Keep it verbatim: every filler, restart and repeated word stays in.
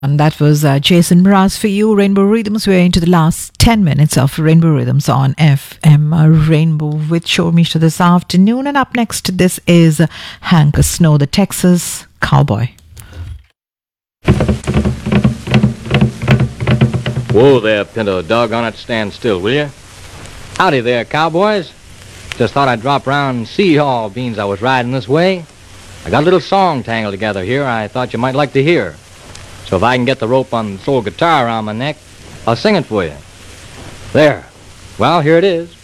And that was uh, Jason Mraz for you, Rainbow Rhythms. We're into the last ten minutes of Rainbow Rhythms on F M Rainbow with Shormisha this afternoon. And up next, this is Hank Snow, the Texas Cowboy. Whoa there, Pinto. Doggone it, stand still, will you? Howdy there, cowboys. Just thought I'd drop round and see y'all, beans I was riding this way. I got a little song tangled together here I thought you might like to hear. So if I can get the rope on the old guitar around my neck, I'll sing it for you. There. Well, here it is.